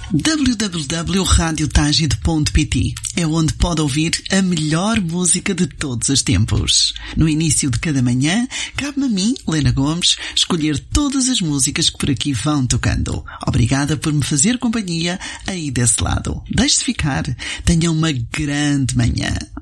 www.radiotagide.pt é onde pode ouvir a melhor música de todos os tempos. No início de cada manhã, cabe-me a mim, Lena Gomes, escolher todas as músicas que por aqui vão tocando. Obrigada por me fazer companhia aí desse lado. Deixe-se ficar. Tenha uma grande manhã.